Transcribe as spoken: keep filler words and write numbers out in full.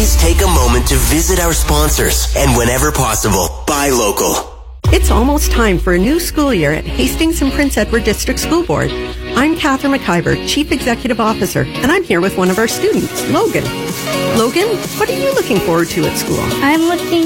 please take a moment to visit our sponsors and whenever possible, buy local. It's almost time for a new school year at Hastings and Prince Edward District School Board. I'm Catherine McIver, Chief Executive Officer, and I'm here with one of our students, Logan. Logan, what are you looking forward to at school? I'm looking